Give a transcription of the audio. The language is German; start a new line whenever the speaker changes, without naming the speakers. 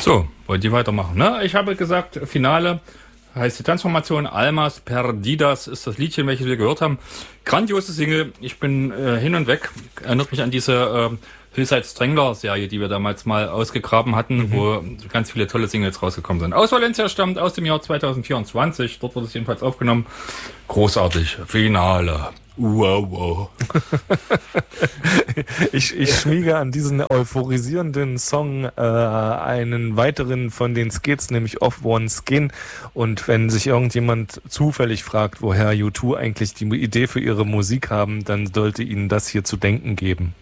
So, wollt ihr weitermachen, ne? Ich habe gesagt, Finale heißt die Tanzformation. Almas Perdidas ist das Liedchen, welches wir gehört haben. Grandiose Single. Ich bin hin und weg. Erinnert mich an diese Hillside Strangler-Serie, die wir damals mal ausgegraben hatten, wo ganz viele tolle Singles rausgekommen sind. Aus Valencia stammt aus dem Jahr 2024. Dort wurde es jedenfalls aufgenommen. Großartig. Finale. Wow.
Ich schmiege an diesen euphorisierenden Song einen weiteren von den Skits, nämlich Off One Skin. Und wenn sich irgendjemand zufällig fragt, woher U2 eigentlich die Idee für ihre Musik haben, dann sollte ihnen das hier zu denken geben.